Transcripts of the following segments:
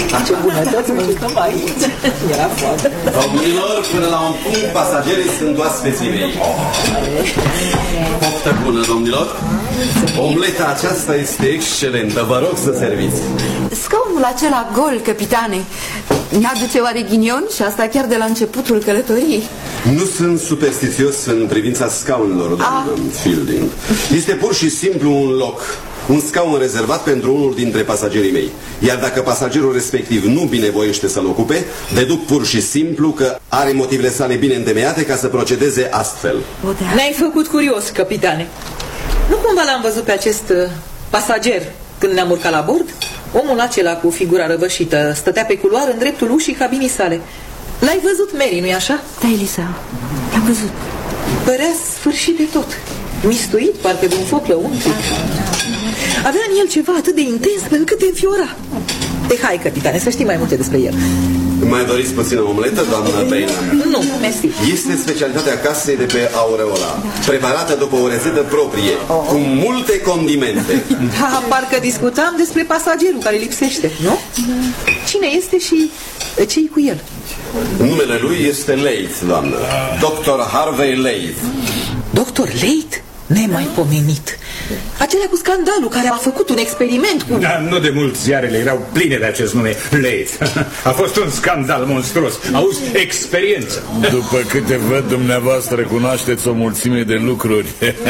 Ce bunătăți mâncăm aici. Era foarte. Domnilor, până la un punct, pasagerii sunt oaspeții mei. Poftă bună, domnilor. Omleta aceasta este excelentă. Vă rog să serviți. Scaunul acela gol, capitane, n-aduce oare ghinion? Și asta chiar de la începutul călătoriei. Nu sunt superstițios în privința scaunelor, doamnă Fielding. Este pur și simplu un loc, un scaun rezervat pentru unul dintre pasagerii mei. Iar dacă pasagerul respectiv nu binevoiește să-l ocupe, deduc pur și simplu că are motivele sale bine întemeiate ca să procedeze astfel. Ne-ai făcut curios, capitane. Nu cumva l-am văzut pe acest pasager când ne-am urcat la bord? Omul acela cu figura răvășită stătea pe culoar în dreptul ușii cabinii sale. L-ai văzut, Mary, nu-i așa? Da, Elisa, l-am văzut. Părea sfârșit de tot, mistuit, parcă de un foc lăuntric. Avea în el ceva atât de intens încât te înfiora. Hai, capitane, să știi mai multe despre el. Mai doriți puțină omletă, doamnă Bainham? Nu, mersi. Este specialitatea casei de pe Aureola, preparată după o rețetă proprie, cu multe condimente. Da, parcă discutam despre pasagerul care lipsește, nu? Cine este și ce-i cu el? Numele lui este Leith, doamnă. Dr. Harvey Leith. Dr. Leith? Nemaipomenit. Acela cu scandalul care a făcut un experiment cu... Da, nu de mult ziarele erau pline de acest nume, Leith. A fost un scandal monstruos. Auzi, experiență. După câte văd, dumneavoastră cunoașteți o mulțime de lucruri.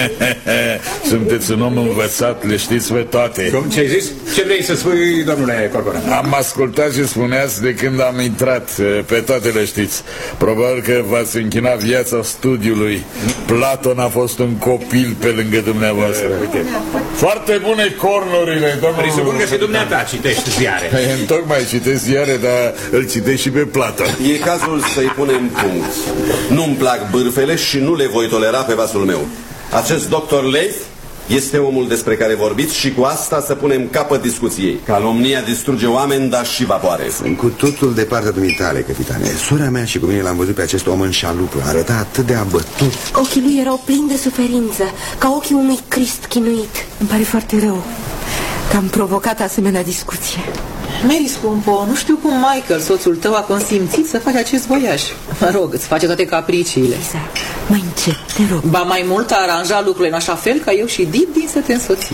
Sunteți un om învățat, le știți pe toate. Cum, ce ai zis? Ce vrei să spui, domnule Corcoran? Am ascultat ce spuneați de când am intrat. Pe toate le știți. Probabil că v-ați închinat viața studiului. Platon a fost un copil pe lângă dumneavoastră. Foarte bune cornurile, domnule. Presupun că și dumneata citești ziare. Tocmai citesc ziare, dar îl citești și pe Platon. E cazul să-i punem punct. Nu-mi plac bârfele și nu le voi tolera pe vasul meu. Acest Dr. Leith este omul despre care vorbiți și cu asta să punem capăt discuției. Calomnia distruge oameni, dar și vapoare. Sunt cu totul de partea dumitale, capitane. Sora mea și cu mine l-am văzut pe acest om în șalupă. Arăta atât de abătut. Ochii lui erau plini de suferință, ca ochii unui Crist chinuit. Îmi pare foarte rău că am provocat asemenea discuție. Mary, scumpo, nu știu cum Michael, soțul tău, a consimțit să faci acest voiaj. Mă rog, îți face toate capriciile. Lisa, mai încet, te rog. Ba mai mult a aranjat lucrurile în așa fel ca eu și Dibdin să te însoțim.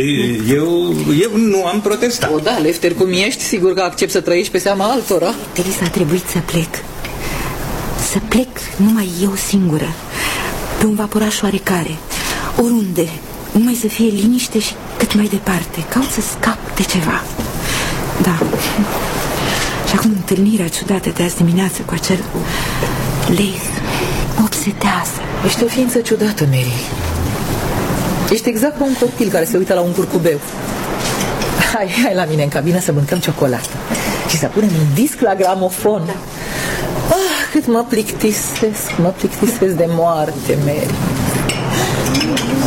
Eu nu am protestat. O, da, lefter cum ești, sigur că accept să trăiești pe seama altora. Elisa, a trebuit să plec. Să plec numai eu singură, pe un vaporaș oarecare, oriunde, numai să fie liniște și cât mai departe. Caut să scap de ceva. Da. Și acum întâlnirea ciudată de azi dimineață cu acel Leith mă obsedează. Ești o ființă ciudată, Mary. Ești exact ca un copil care se uită la un curcubeu. Hai la mine în cabină să mâncăm ciocolată și să punem un disc la gramofon. Da. Cât mă plictisesc de moarte, Mary.